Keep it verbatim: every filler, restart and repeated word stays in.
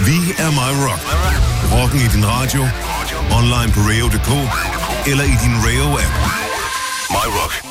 Vi er My Rock. Rocken i din radio, online på Rayo punktum d k eller i din Rayo-app. My Rock.